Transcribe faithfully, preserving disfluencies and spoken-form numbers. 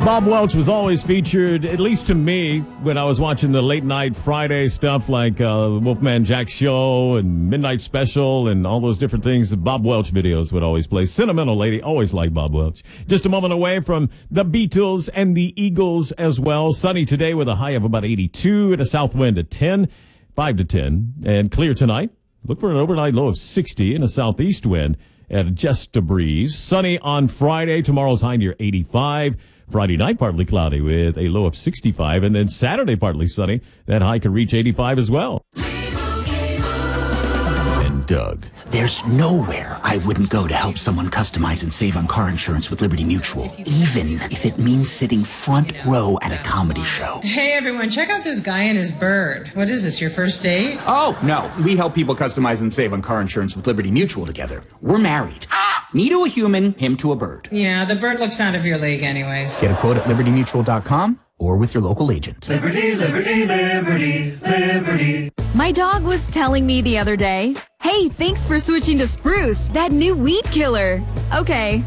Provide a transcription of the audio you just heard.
Bob Welch was always featured, at least to me, when I was watching the late night Friday stuff like uh, Wolfman Jack Show and Midnight Special and all those different things. The Bob Welch videos would always play. Sentimental Lady, always liked Bob Welch. Just a moment away from the Beatles and the Eagles as well. Sunny today with a high of about eighty-two and a south wind at ten, five to ten. And clear tonight. Look for an overnight low of sixty and a southeast wind at just a breeze. Sunny on Friday. Tomorrow's high near eighty-five. Friday night, partly cloudy with a low of sixty-five. And then Saturday, partly sunny. That high can reach eighty-five as well. And Doug. There's nowhere I wouldn't go to help someone customize and save on car insurance with Liberty Mutual, even if it means sitting front row at a comedy show. Hey, everyone, check out this guy and his bird. What is this, your first date? Oh, no. We help people customize and save on car insurance with Liberty Mutual together. We're married. Me to a human, him to a bird. Yeah, the bird looks out of your league anyways. Get a quote at liberty mutual dot com or with your local agent. Liberty, liberty, liberty, liberty. My dog was telling me the other day, hey, thanks for switching to Spruce, that new weed killer. Okay,